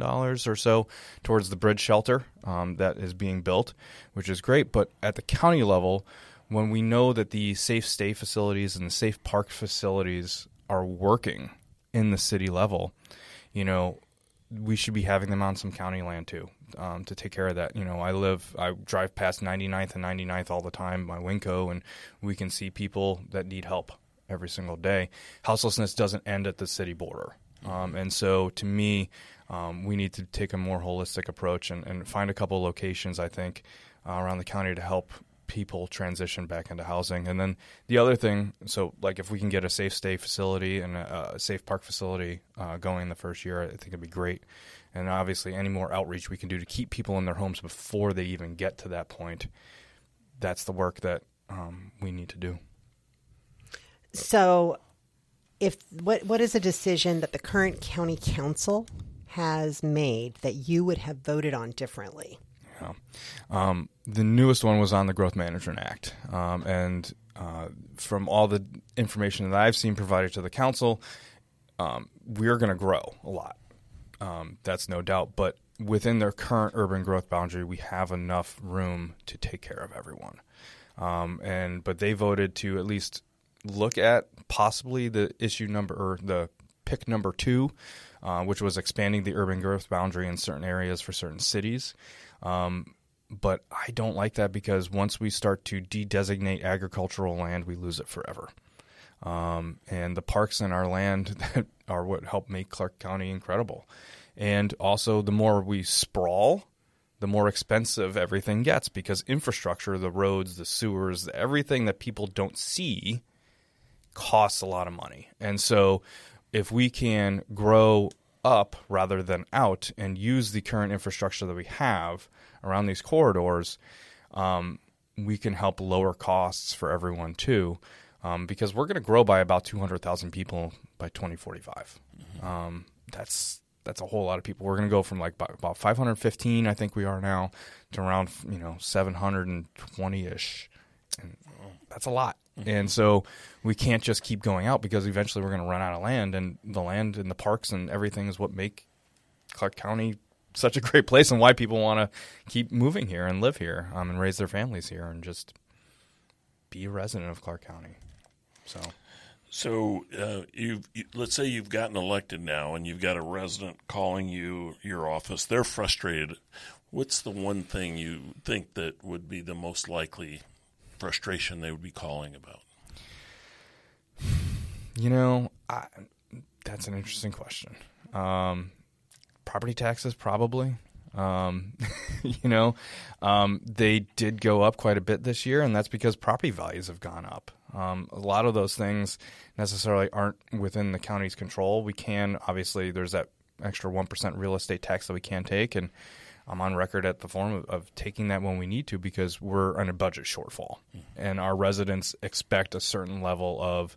or so towards the bridge shelter that is being built, which is great. But at the county level, when we know that the safe stay facilities and the safe park facilities are working in the city level, we should be having them on some county land too, to take care of that. I drive past 99th and 99th all the time, my Winco, and we can see people that need help every single day. Houselessness doesn't end at the city border. And so to me, we need to take a more holistic approach and find a couple of locations, I think, around the county to help people transition back into housing. And then the other thing, so like if we can get a safe stay facility and a safe park facility going the first year, I think it'd be great. And obviously any more outreach we can do to keep people in their homes before they even get to that point, that's the work that we need to do. So what is a decision that the current county council has made that you would have voted on differently? The newest one was on the Growth Management Act. And from all the information that I've seen provided to the council, we're going to grow a lot. That's no doubt. But within their current urban growth boundary, we have enough room to take care of everyone. But they voted to at least look at possibly the pick number 2, which was expanding the urban growth boundary in certain areas for certain cities. But I don't like that because once we start to de-designate agricultural land, we lose it forever. And the parks in our land that are what help make Clark County incredible. And also the more we sprawl, the more expensive everything gets because infrastructure, the roads, the sewers, everything that people don't see costs a lot of money. And so if we can grow up rather than out and use the current infrastructure that we have around these corridors, we can help lower costs for everyone too, because we're going to grow by about 200,000 people by 2045. Mm-hmm. That's a whole lot of people. We're going to go from like about 515, I think we are now, to around 720-ish. And that's a lot. Mm-hmm. And so we can't just keep going out because eventually we're going to run out of land, and the land and the parks and everything is what make Clark County such a great place and why people want to keep moving here and live here and raise their families here and just be a resident of Clark County. So let's say you've gotten elected now and you've got a resident calling your office. They're frustrated. What's the one thing you think that would be the most likely frustration they would be calling about? That's an interesting question. Property taxes, probably. They did go up quite a bit this year, and that's because property values have gone up. A lot of those things necessarily aren't within the county's control. We can, obviously, there's that extra 1% real estate tax that we can take, and I'm on record at the forum of taking that when we need to because we're in a budget shortfall, and our residents expect a certain level of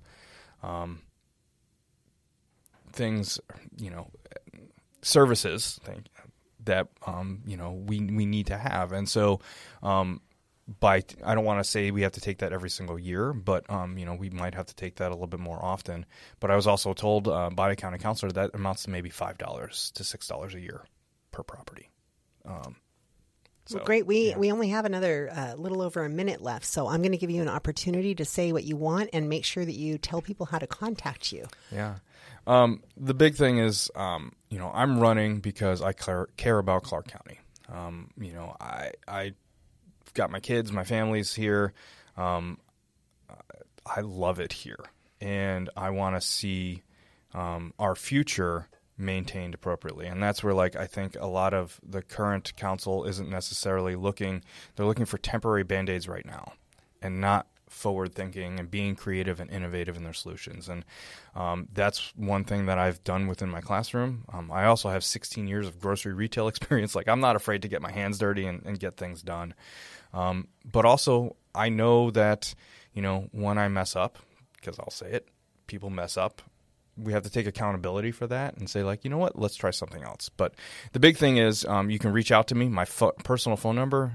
things, services that we need to have, and so I don't want to say we have to take that every single year, but we might have to take that a little bit more often. But I was also told by a county councilor that amounts to maybe $5 to $6 a year per property. Well, great. We only have another little over a minute left, so I'm going to give you an opportunity to say what you want and make sure that you tell people how to contact you. Yeah. The big thing is, I'm running because I care about Clark County. I've got my kids, my family's here. I love it here, and I want to see our future maintained appropriately. And that's where, I think a lot of the current council isn't necessarily looking. They're looking for temporary Band-Aids right now and not forward thinking and being creative and innovative in their solutions. And that's one thing that I've done within my classroom. I also have 16 years of grocery retail experience. I'm not afraid to get my hands dirty and get things done. But also I know that, when I mess up, because I'll say it, people mess up, we have to take accountability for that and say, you know what, let's try something else. But the big thing is you can reach out to me. My personal phone number,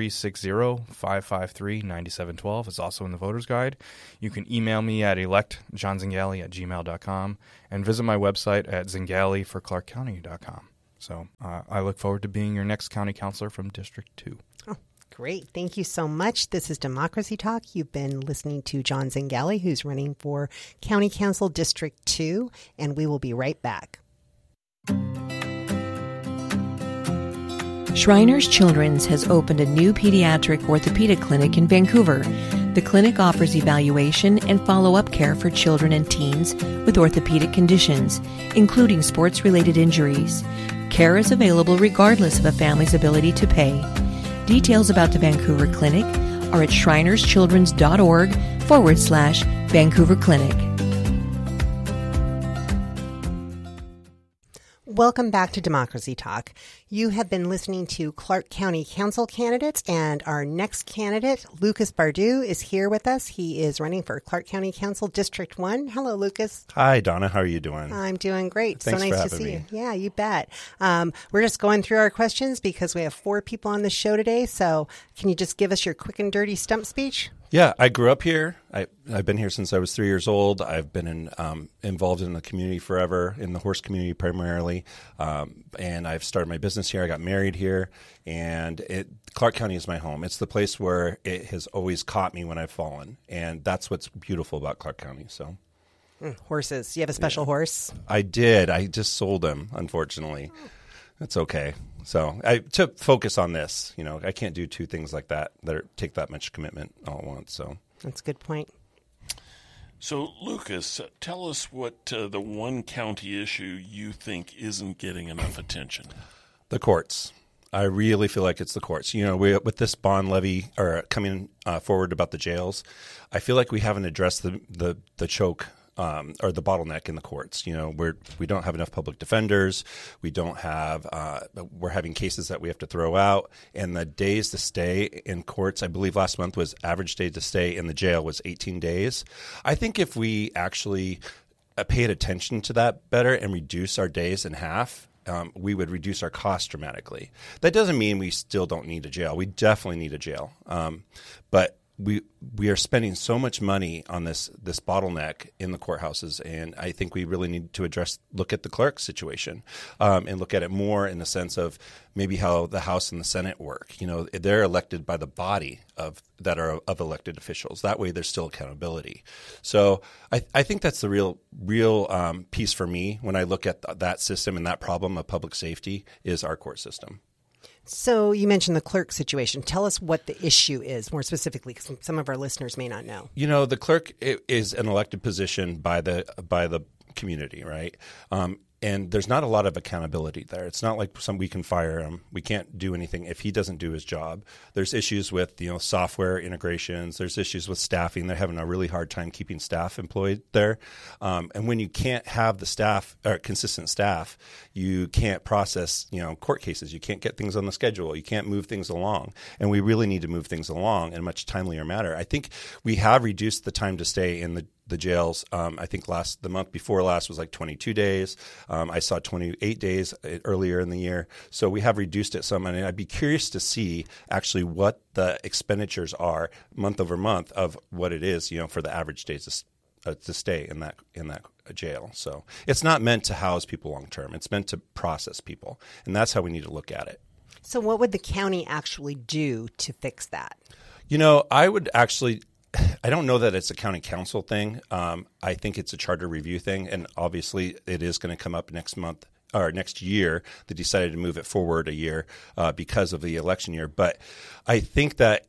360-553-9712, is also in the voter's guide. You can email me at electjohnzingali@gmail.com and visit my website at zingalliforclarkcounty.com. So I look forward to being your next county councilor from District 2. Oh, great. Thank you so much. This is Democracy Talk. You've been listening to John Zingali, who's running for County Council District 2, and we will be right back. Shriners Children's has opened a new pediatric orthopedic clinic in Vancouver. The clinic offers evaluation and follow-up care for children and teens with orthopedic conditions, including sports-related injuries. Care is available regardless of a family's ability to pay. Details about the Vancouver Clinic are at shrinerschildrens.org/Vancouver Clinic. Welcome back to Democracy Talk. You have been listening to Clark County Council candidates, and our next candidate, Lucas Bardou, is here with us. He is running for Clark County Council District 1. Hello, Lucas. Hi, Donna. How are you doing? I'm doing great. Thanks so nice for to see having you. me. Yeah, you bet. We're just going through our questions because we have 4 people on the show today. So can you just give us your quick and dirty stump speech? Yeah, I grew up here. I've been here since I was 3 years old. I've been involved in the community forever, in the horse community primarily, and I've started my business here. I got married here, and Clark County is my home. It's the place where it has always caught me when I've fallen, and that's what's beautiful about Clark County. So, Horses. You have a special horse? I did. I just sold him, unfortunately. That's okay. So to focus on this, I can't do 2 things like that take that much commitment all at once. So That's a good point. So, Lucas, tell us what the one county issue you think isn't getting enough attention. The courts. I really feel like it's the courts. With this bond levy or coming forward about the jails, I feel like we haven't addressed the choke or the bottleneck in the courts. We don't have enough public defenders. We don't have. We're having cases that we have to throw out, and the days to stay in courts. I believe last month was average day to stay in the jail was 18 days. I think if we actually paid attention to that better and reduce our days in half, we would reduce our costs dramatically. That doesn't mean we still don't need a jail. We definitely need a jail, but we are spending so much money on this bottleneck in the courthouses, and I think we really need to look at the clerk situation, and look at it more in the sense of maybe how the House and the Senate work. They're elected by the body of elected officials. That way, there's still accountability. So I think that's the real piece for me when I look at that system and that problem of public safety is our court system. So you mentioned the clerk situation. Tell us what the issue is more specifically, because some of our listeners may not know. The clerk is an elected position by the community, right? And there's not a lot of accountability there. It's not like we can fire him. We can't do anything if he doesn't do his job. There's issues with software integrations. There's issues with staffing. They're having a really hard time keeping staff employed there. And when you can't have the staff or consistent staff, you can't process court cases. You can't get things on the schedule. You can't move things along. And we really need to move things along in a much timelier manner. I think we have reduced the time to stay in the jails. I think the month before last was like 22 days. I saw 28 days earlier in the year. So we have reduced it some. And I'd be curious to see actually what the expenditures are month over month of what it is, for the average days to stay in that jail. So it's not meant to house people long term. It's meant to process people. And that's how we need to look at it. So what would the county actually do to fix that? I would actually – I don't know that it's a county council thing. I think it's a charter review thing, and obviously it is going to come up next month or next year. They decided to move it forward a year because of the election year. But I think that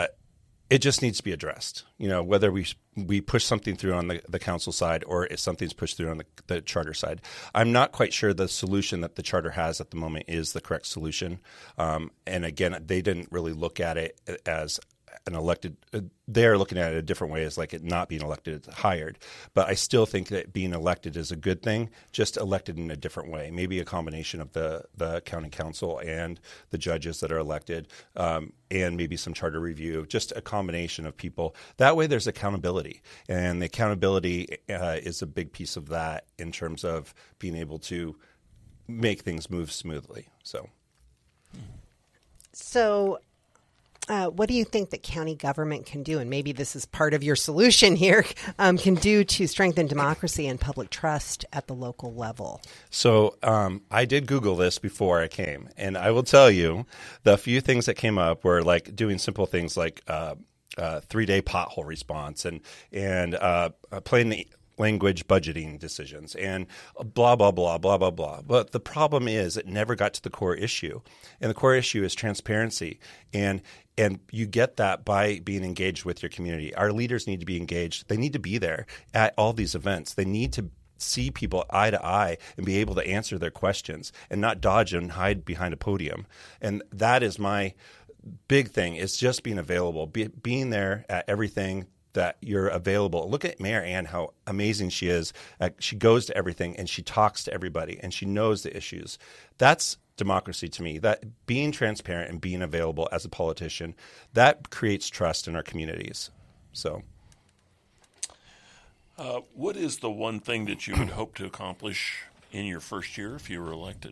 it just needs to be addressed. Whether we push something through on the council side or if something's pushed through on the charter side. I'm not quite sure the solution that the charter has at the moment is the correct solution. And again, they didn't really look at it as an elected they're looking at it a different way as like it not being elected, it's hired. But I still think that being elected is a good thing, just elected in a different way. Maybe a combination of the county council and the judges that are elected, and maybe some charter review, just a combination of people. That way there's accountability. And the accountability is a big piece of that in terms of being able to make things move smoothly. So What do you think that county government can do, and maybe this is part of your solution here, can do to strengthen democracy and public trust at the local level? So I did Google this before I came, and I will tell you the few things that came up were like doing simple things like 3-day pothole response and plain language budgeting decisions and blah, blah, blah, blah, blah, blah. But the problem is it never got to the core issue. And the core issue is transparency. And you get that by being engaged with your community. Our leaders need to be engaged. They need to be there at all these events. They need to see people eye to eye and be able to answer their questions and not dodge and hide behind a podium. And that is my big thing, is just being available, being there at everything that you're available. Look at Mayor Ann, how amazing she is. She goes to everything and she talks to everybody and she knows the issues. That's democracy to me. That being transparent and being available as a politician, that creates trust in our communities. So, what is the one thing that you would hope to accomplish in your first year if you were elected?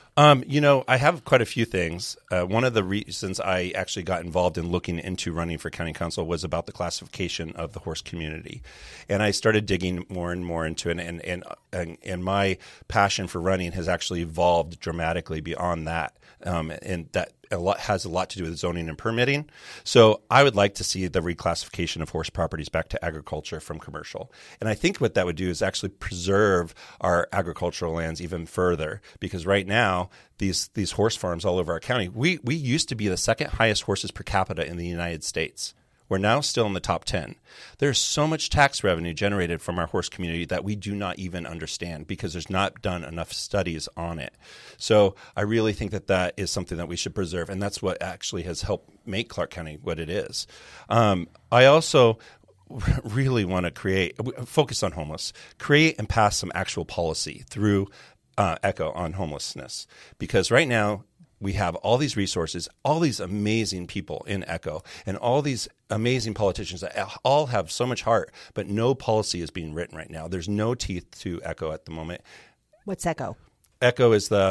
I have quite a few things. One of the reasons I actually got involved in looking into running for county council was about the classification of the horse community. And I started digging more and more into it, and my passion for running has actually evolved dramatically beyond that. And that has a lot to do with zoning and permitting. So I would like to see the reclassification of horse properties back to agriculture from commercial. And I think what that would do is actually preserve our agricultural lands even further, because right now these horse farms all over our county, we used to be the second highest horses per capita in the United States. We're now still in the top 10. There's so much tax revenue generated from our horse community that we do not even understand because there's not done enough studies on it. So I really think that is something that we should preserve, and that's what actually has helped make Clark County what it is. I also really want to focus on homeless, create and pass some actual policy through ECHO on homelessness, because right now we have all these resources, all these amazing people in ECHO, and all these amazing politicians that all have so much heart, but no policy is being written right now. There's no teeth to ECHO at the moment. What's ECHO? ECHO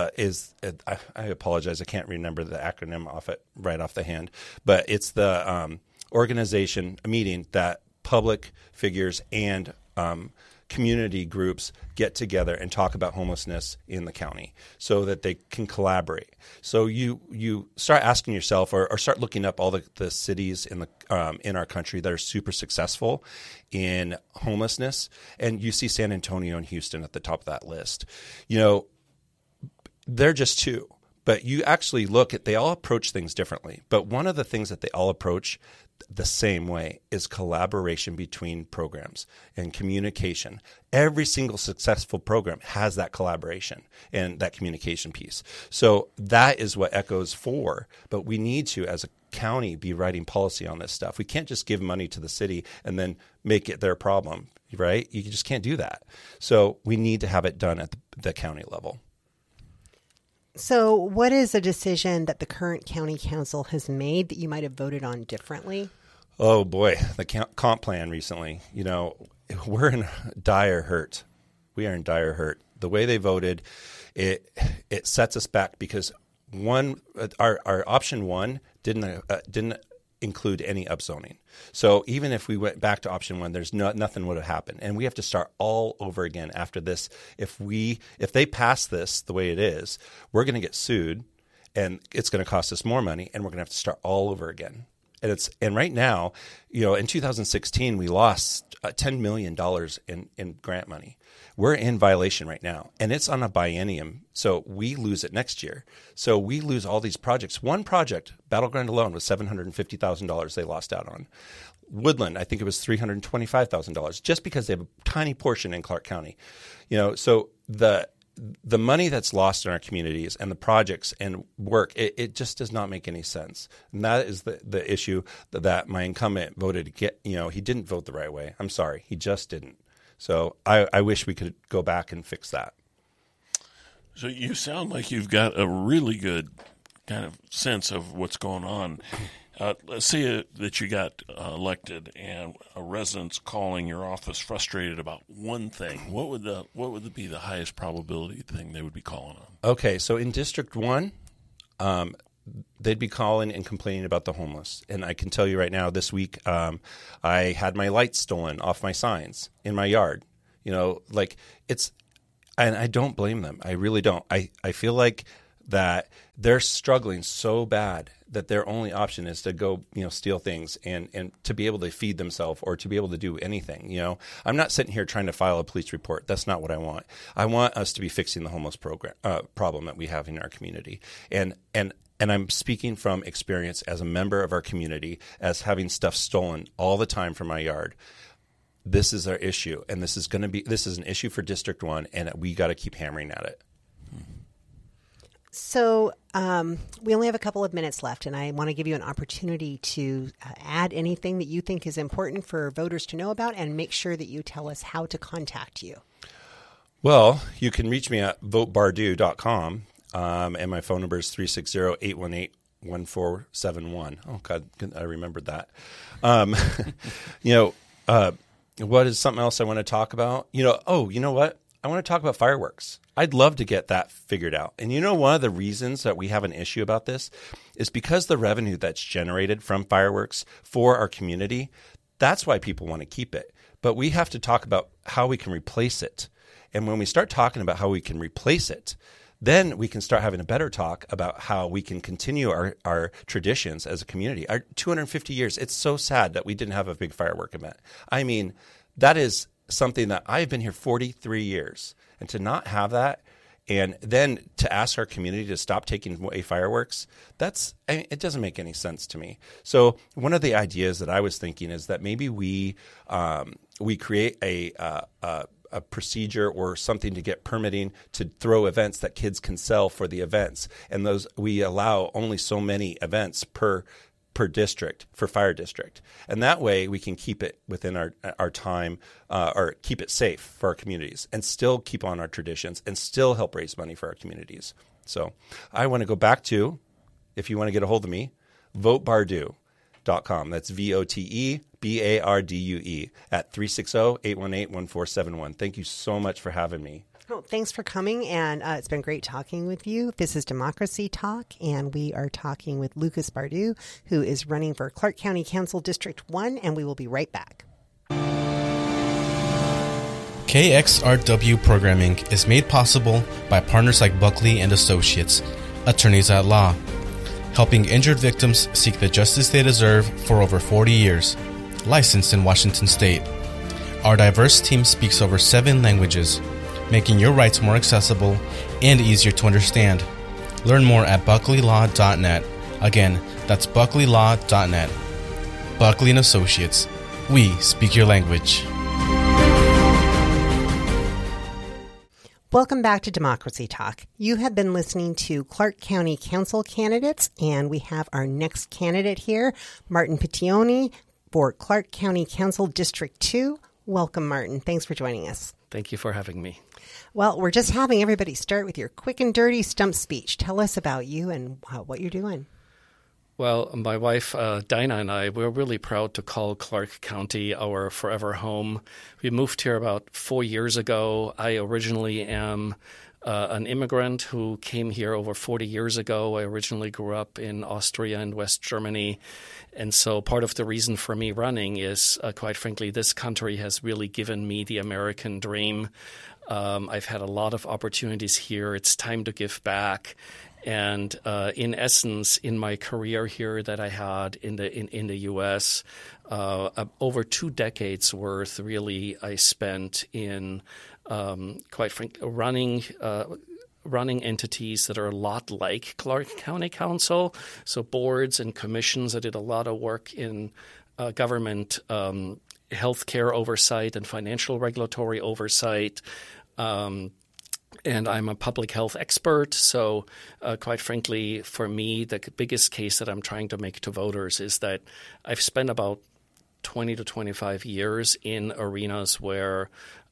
I apologize, I can't remember the acronym right off the hand, but it's the organization, a meeting that public figures and community groups get together and talk about homelessness in the county so that they can collaborate. So you start asking yourself or start looking up all the cities in our country that are super successful in homelessness, and you see San Antonio and Houston at the top of that list. They're just two. But you actually they all approach things differently. But one of the things that they all approach the same way is collaboration between programs and communication. Every single successful program has that collaboration and that communication piece. So that is what ECHO's for. But we need to, as a county, be writing policy on this stuff. We can't just give money to the city and then make it their problem, right? You just can't do that. So we need to have it done at the county level. So what is a decision that the current county council has made that you might have voted on differently? Oh, boy, the comp plan recently. We're in dire hurt. We are in dire hurt. The way they voted, it sets us back because our option one didn't include any upzoning. So even if we went back to option one, there's nothing would have happened. And we have to start all over again after this. If they pass this the way it is, we're going to get sued and it's going to cost us more money and we're going to have to start all over again. And right now, in 2016, we lost $10 million in grant money. We're in violation right now, and it's on a biennium, so we lose it next year. So we lose all these projects. One project, Battleground alone, was $750,000 they lost out on. Woodland, I think it was $325,000, just because they have a tiny portion in Clark County. So the money that's lost in our communities and the projects and work, it just does not make any sense. And that is the issue that my incumbent voted to get. He didn't vote the right way. I'm sorry. He just didn't. So I wish we could go back and fix that. So you sound like you've got a really good kind of sense of what's going on. Let's say that you got elected and a resident's calling your office frustrated about one thing. What would be the highest probability thing they would be calling on? Okay, so in District 1, they'd be calling and complaining about the homeless. And I can tell you right now, this week, I had my lights stolen off my signs in my yard. And I don't blame them. I really don't. I feel like that they're struggling so bad that their only option is to go, steal things and to be able to feed themselves or to be able to do anything. I'm not sitting here trying to file a police report. That's not what I want. I want us to be fixing the homeless problem that we have in our community. And I'm speaking from experience as a member of our community, as having stuff stolen all the time from my yard. This is our issue, and this is an issue for District 1, and we got to keep hammering at it. So we only have a couple of minutes left, and I want to give you an opportunity to add anything that you think is important for voters to know about, and make sure that you tell us how to contact you. Well, you can reach me at votebardu.com, and my phone number is 360-818-1471. Oh, God, I remembered that. What is something else I want to talk about? You know what? I want to talk about fireworks. I'd love to get that figured out. And one of the reasons that we have an issue about this is because the revenue that's generated from fireworks for our community, that's why people want to keep it. But we have to talk about how we can replace it. And when we start talking about how we can replace it, then we can start having a better talk about how we can continue our traditions as a community. Our 250 years, it's so sad that we didn't have a big firework event. I mean, that is something that I've been here 43 years. And to not have that, and then to ask our community to stop taking away fireworks, it doesn't make any sense to me. So one of the ideas that I was thinking is that maybe we create a procedure or something to get permitting to throw events that kids can sell for the events, and those we allow only so many events per district for fire district, and that way we can keep it within our time or keep it safe for our communities and still keep on our traditions and still help raise money for our communities. So I want to go back to, if you want to get a hold of me, votebardu.com. That's VOTEBARDUE at 360-818-1471. Thank you so much for having me. Oh, thanks for coming, and it's been great talking with you. This is Democracy Talk, and we are talking with Lucas Bardou, who is running for Clark County Council District 1, and we will be right back. KXRW programming is made possible by partners like Buckley and Associates, attorneys at law, helping injured victims seek the justice they deserve for over 40 years, licensed in Washington State. Our diverse team speaks over 7 languages, making your rights more accessible and easier to understand. Learn more at buckleylaw.net. Again, that's buckleylaw.net. Buckley & Associates. We speak your language. Welcome back to Democracy Talk. You have been listening to Clark County Council candidates, and we have our next candidate here, Martin Pittione for Clark County Council District 2. Welcome, Martin. Thanks for joining us. Thank you for having me. Well, we're just having everybody start with your quick and dirty stump speech. Tell us about you and what you're doing. Well, my wife, Dinah, and I, we're really proud to call Clark County our forever home. We moved here about 4 years ago. I originally am an immigrant who came here over 40 years ago. I originally grew up in Austria and West Germany. And so part of the reason for me running is, quite frankly, this country has really given me the American dream. I've had a lot of opportunities here. It's time to give back. And in essence, in my career here that I had in the U.S., over 2 decades worth, really, I spent in quite frankly running entities that are a lot like Clark County Council, so boards and commissions. I did a lot of work in government healthcare oversight and financial regulatory oversight. And I'm a public health expert, so quite frankly, for me, the biggest case that I'm trying to make to voters is that I've spent about 20 to 25 years in arenas where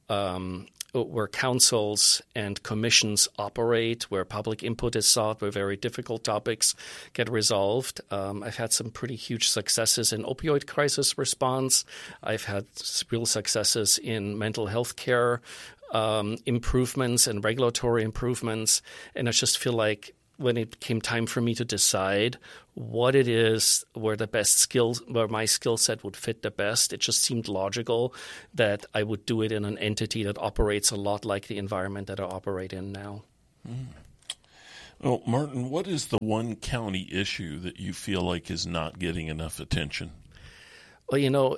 councils and commissions operate, where public input is sought, where very difficult topics get resolved. I've had some pretty huge successes in opioid crisis response. I've had real successes in mental health care improvements and regulatory improvements. And I just feel like when it came time for me to decide what it is where my skill set would fit the best, it just seemed logical that I would do it in an entity that operates a lot like the environment that I operate in now. Well, Martin, what is the one county issue that you feel like is not getting enough attention? Well,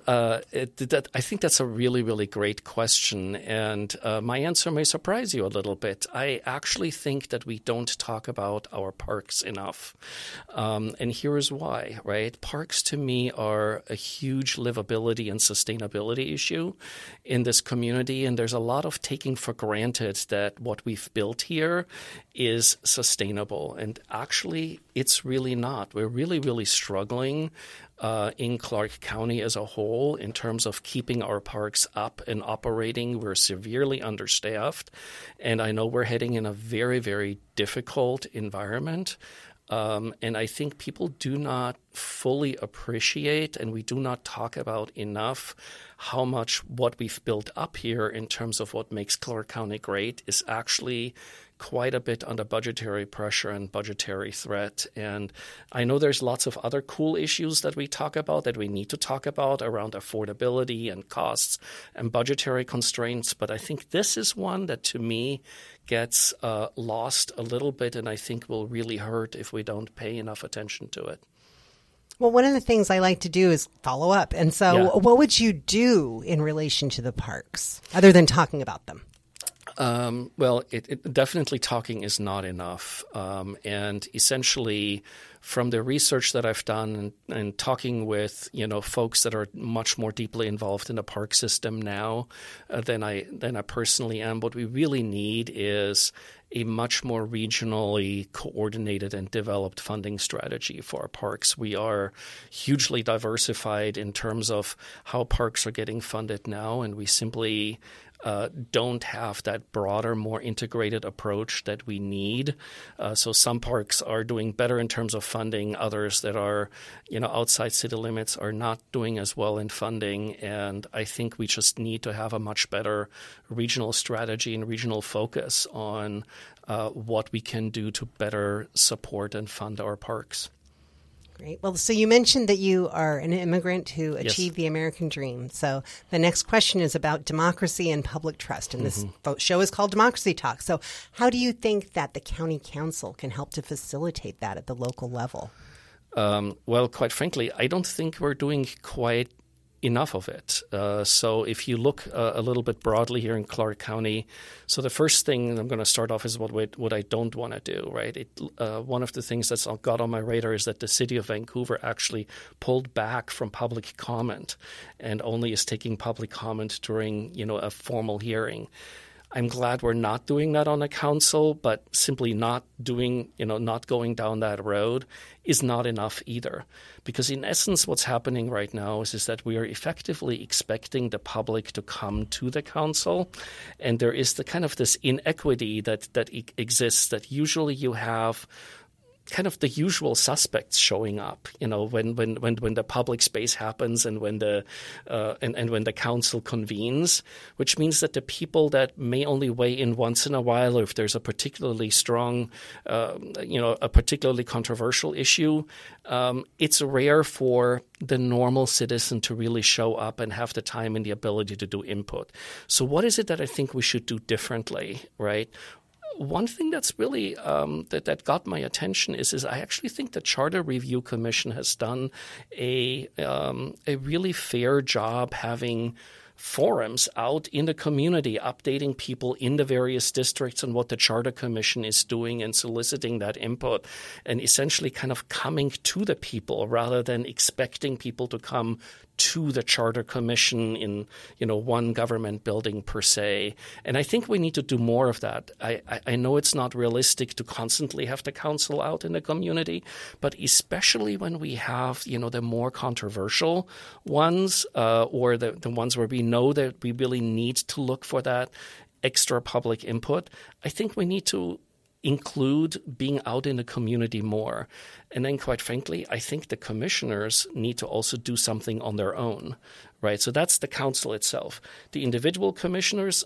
I think that's a really, really great question, and my answer may surprise you a little bit. I actually think that we don't talk about our parks enough, and here's why, right? Parks, to me, are a huge livability and sustainability issue in this community, and there's a lot of taking for granted that what we've built here is sustainable, and actually, it's really not. We're really, really struggling in Clark County as a whole in terms of keeping our parks up and operating. We're severely understaffed, and I know we're heading in a very, very difficult environment. And I think people do not fully appreciate, and we do not talk about enough, how much what we've built up here in terms of what makes Clark County great is actually quite a bit under budgetary pressure and budgetary threat. And I know there's lots of other cool issues that we talk about, that we need to talk about around affordability and costs and budgetary constraints. But I think this is one that, to me, gets lost a little bit, and I think will really hurt if we don't pay enough attention to it. Well, one of the things I like to do is follow up. And so what would you do in relation to the parks other than talking about them? Well, it definitely talking is not enough. And essentially, from the research that I've done and talking with, folks that are much more deeply involved in the park system now than I personally am, what we really need is a much more regionally coordinated and developed funding strategy for our parks. We are hugely diversified in terms of how parks are getting funded now, and we simply don't have that broader, more integrated approach that we need. So some parks are doing better in terms of funding. Others that are, outside city limits are not doing as well in funding. And I think we just need to have a much better regional strategy and regional focus on what we can do to better support and fund our parks. Great. Well, so you mentioned that you are an immigrant who achieved the American dream. So the next question is about democracy and public trust. And this show is called Democracy Talk. So how do you think that the county council can help to facilitate that at the local level? Well, quite frankly, I don't think we're doing quite enough of it. So if you look a little bit broadly here in Clark County, so the first thing I'm going to start off is what I don't want to do, right? One of the things that's got on my radar is that the city of Vancouver actually pulled back from public comment and only is taking public comment during, a formal hearing. I'm glad we're not doing that on the council, but simply not doing, not going down that road is not enough either. Because in essence, what's happening right now is that we are effectively expecting the public to come to the council. And there is the kind of this inequity that exists, that usually you have kind of the usual suspects showing up, when the public space happens and when the when the council convenes, which means that the people that may only weigh in once in a while, or if there's a particularly strong, a particularly controversial issue, it's rare for the normal citizen to really show up and have the time and the ability to do input. So what is it that I think we should do differently, right? One thing that's really that got my attention is I actually think the Charter Review Commission has done a really fair job having forums out in the community, updating people in the various districts on what the Charter Commission is doing and soliciting that input, and essentially kind of coming to the people rather than expecting people to come to the Charter Commission in, one government building per se. And I think we need to do more of that. I know it's not realistic to constantly have the council out in the community, but especially when we have, the more controversial ones or the ones where we know that we really need to look for that extra public input, I think we need to include being out in the community more. And then, quite frankly, I think the commissioners need to also do something on their own, right? So that's the council itself. The individual commissioners,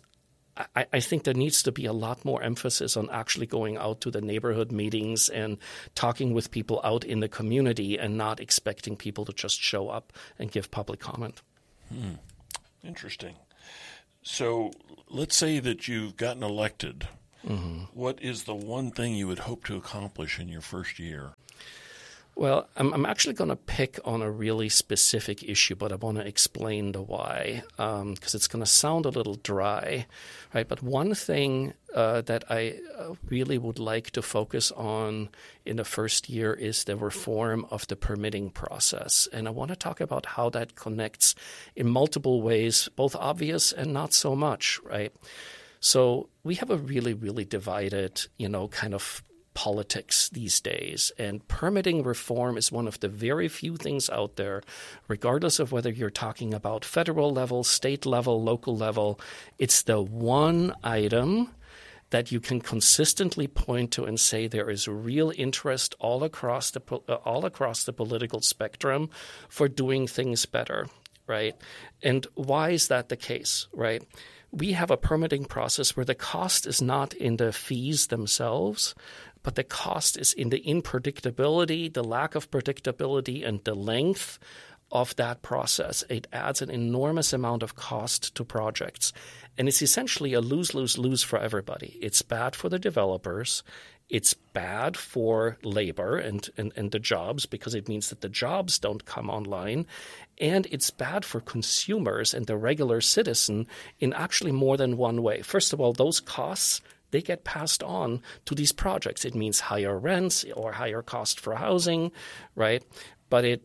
I think there needs to be a lot more emphasis on actually going out to the neighborhood meetings and talking with people out in the community and not expecting people to just show up and give public comment. Interesting. So let's say that you've gotten elected. Mm-hmm. What is the one thing you would hope to accomplish in your first year? Well, I'm actually going to pick on a really specific issue, but I want to explain the why, because it's going to sound a little dry, right? But one thing that I really would like to focus on in the first year is the reform of the permitting process. And I want to talk about how that connects in multiple ways, both obvious and not so much, right? So we have a really, really divided, kind of politics these days, and permitting reform is one of the very few things out there, regardless of whether you're talking about federal level, state level, local level. It's the one item that you can consistently point to and say there is real interest all across the political spectrum for doing things better, right? And why is that the case, right? We have a permitting process where the cost is not in the fees themselves, but the cost is in the unpredictability, the lack of predictability, and the length of that process. It adds an enormous amount of cost to projects. And it's essentially a lose-lose-lose for everybody. It's bad for the developers. It's bad for labor and the jobs, because it means that the jobs don't come online. And it's bad for consumers and the regular citizen in actually more than one way. First of all, those costs, they get passed on to these projects. It means higher rents or higher cost for housing, right? But it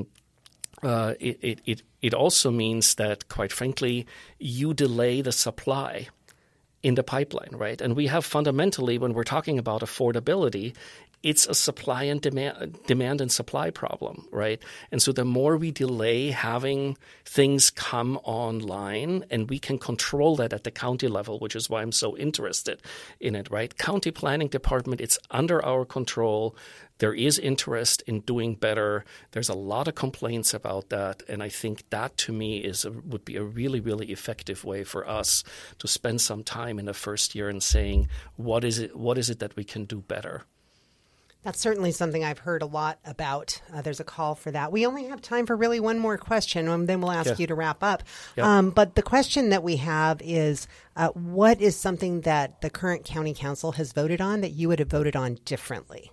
also means that, quite frankly, you delay the supply in the pipeline, right? And we have fundamentally, when we're talking about affordability, it's a supply and demand and supply problem, right? And so the more we delay having things come online, and we can control that at the county level, which is why I'm so interested in it, right? County planning department, it's under our control. There is interest in doing better. There's a lot of complaints about that, and I think that to me would be a really, really effective way for us to spend some time in the first year and saying, what is it that we can do better? That's certainly something I've heard a lot about. There's a call for that. We only have time for really one more question, and then we'll ask you to wrap up. Yep. But the question that we have is, what is something that the current county council has voted on that you would have voted on differently?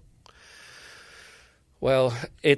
Well,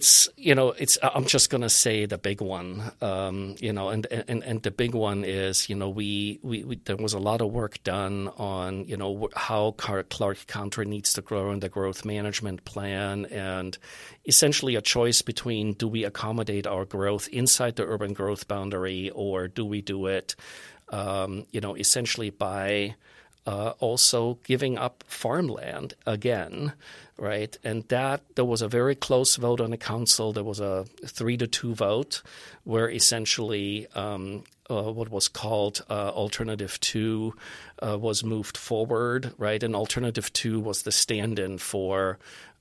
I'm just going to say the big one, and the big one is, we there was a lot of work done on, how Clark County needs to grow in the growth management plan, and essentially a choice between, do we accommodate our growth inside the urban growth boundary, or do we do it, essentially by also giving up farmland again, right? And that there was a very close vote on the council. There was a 3-2 vote where essentially what was called Alternative 2 was moved forward, right? And Alternative 2 was the stand-in for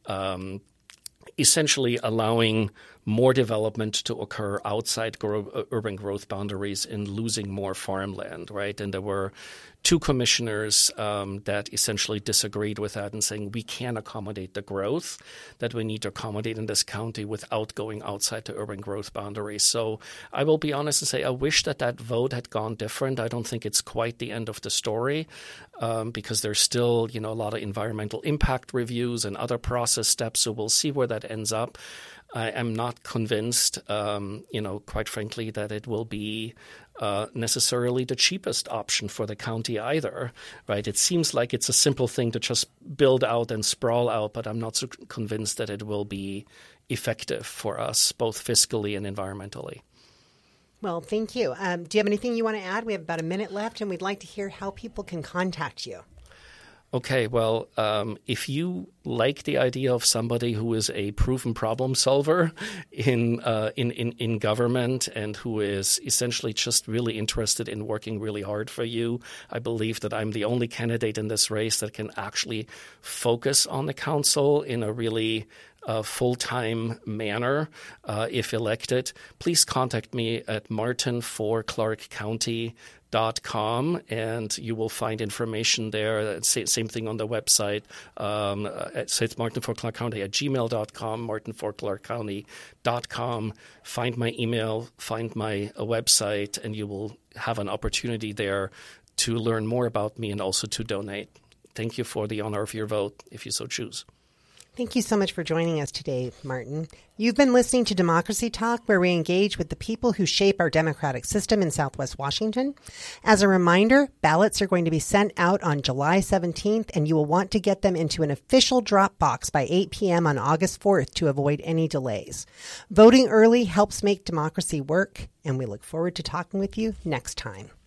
essentially allowing more development to occur outside urban growth boundaries and losing more farmland, right? And there were 2 commissioners that essentially disagreed with that and saying we can't accommodate the growth that we need to accommodate in this county without going outside the urban growth boundaries. So I will be honest and say I wish that vote had gone different. I don't think it's quite the end of the story because there's still, a lot of environmental impact reviews and other process steps. So we'll see where that ends up. I am not convinced, quite frankly, that it will be necessarily the cheapest option for the county either, right? It seems like it's a simple thing to just build out and sprawl out, but I'm not so convinced that it will be effective for us, both fiscally and environmentally. Well, thank you. Do you have anything you want to add? We have about a minute left, and we'd like to hear how people can contact you. Okay, well, if you like the idea of somebody who is a proven problem solver in government and who is essentially just really interested in working really hard for you, I believe that I'm the only candidate in this race that can actually focus on the council in a really full-time manner if elected, please contact me at martinforclarkcounty.com, and you will find information there. Same thing on the website. So it's martinforclarkcounty@gmail.com, martinforclarkcounty.com. Find my email, find my website, and you will have an opportunity there to learn more about me and also to donate. Thank you for the honor of your vote, if you so choose. Thank you so much for joining us today, Martin. You've been listening to Democracy Talk, where we engage with the people who shape our democratic system in Southwest Washington. As a reminder, ballots are going to be sent out on July 17th, and you will want to get them into an official drop box by 8 p.m. on August 4th to avoid any delays. Voting early helps make democracy work, and we look forward to talking with you next time.